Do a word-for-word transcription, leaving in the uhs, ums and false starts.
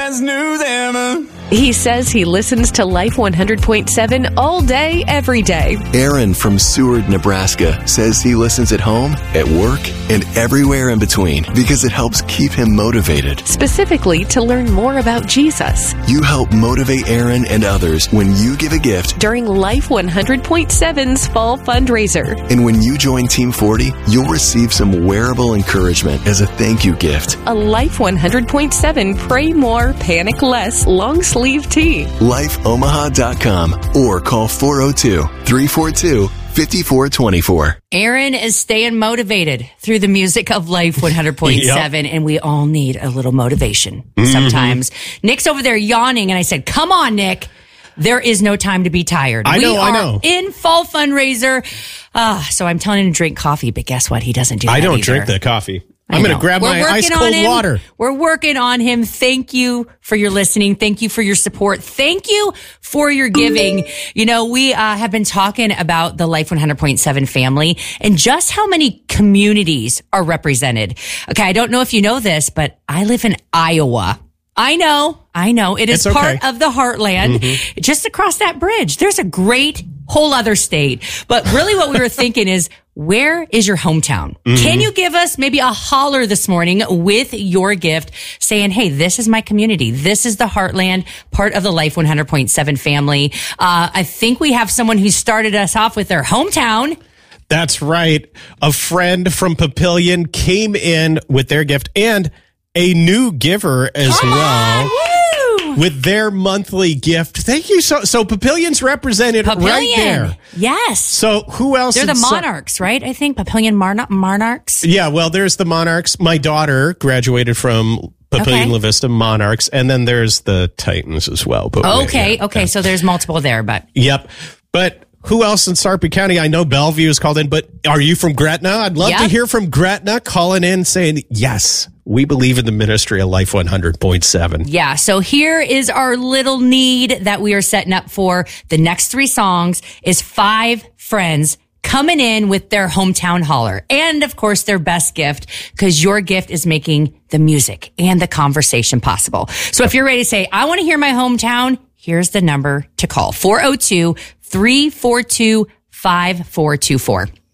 best news ever. He says he listens to Life one hundred point seven all day, every day. Aaron from Seward, Nebraska says he listens at home, at work, and everywhere in between because it helps keep him motivated. Specifically to learn more about Jesus. You help motivate Aaron and others when you give a gift during Life one hundred point seven's fall fundraiser. And when you join Team forty, you'll receive some wearable encouragement as a thank you gift. A Life one hundred point seven Pray More, Panic Less long sleeve tee. life omaha dot com or call four oh two, three four two, five four two four. Aaron is staying motivated through the music of Life one hundred point seven, yep. And we all need a little motivation mm-hmm. sometimes. Nick's over there yawning, and I said, come on, Nick. There is no time to be tired. I know, we I are know. in fall fundraiser. Uh, so I'm telling him to drink coffee, but guess what? He doesn't do that I don't either. drink the coffee. I I'm going know. to grab We're my working ice on cold him. water. We're working on him. Thank you for your listening. Thank you for your support. Thank you for your giving. You know, we uh, have been talking about the Life one hundred point seven family and just how many communities are represented. Okay, I don't know if you know this, but I live in Iowa. I know, I know. It is it's part okay. of the heartland. Mm-hmm. Just across that bridge, there's a great whole other state. But really what we were thinking is, where is your hometown? Mm-hmm. Can you give us maybe a holler this morning with your gift saying, hey, this is my community. This is the heartland, part of the Life one hundred point seven family. Uh, I think we have someone who started us off with their hometown. That's right. A friend from Papillion came in with their gift and a new giver as Come well. On, woo! With their monthly gift. Thank you. So, so Papillion's represented Papillion. right there. Yes. So who else? They're the so- Monarchs, right? I think Papillion Mar- Monarchs. Yeah. Well, there's the Monarchs. My daughter graduated from Papillion Okay. La Vista Monarchs. And then there's the Titans as well. But Okay. yeah, okay. yeah. So there's multiple there, but. Yep. But who else in Sarpy County? I know Bellevue is called in, but are you from Gretna? I'd love Yep. to hear from Gretna calling in saying, yes, we believe in the ministry of Life one hundred point seven. Yeah. So here is our little need that we are setting up for the next three songs is five friends coming in with their hometown holler. And of course, their best gift, because your gift is making the music and the conversation possible. So if you're ready to say, I want to hear my hometown, here's the number to call. four oh two, three four two, five four two four.